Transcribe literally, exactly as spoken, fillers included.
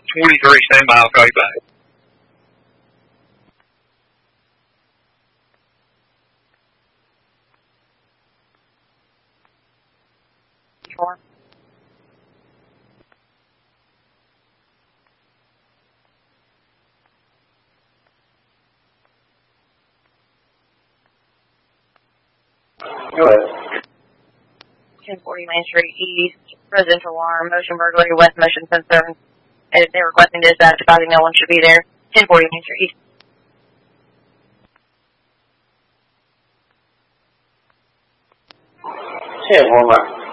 twenty-three, stand by, I'll call you back. Four. Go ahead. ten forty Main Street East, residential alarm, motion burglary, west motion sensor. And they're requesting dispatch, advising no one should be there. ten forty Main Street East. ten, one more.